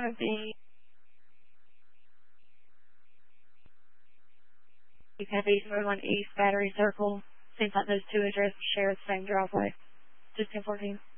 location would be East Road 1 East Battery Circle. Seems like those two addresses share the same driveway. Just 1014.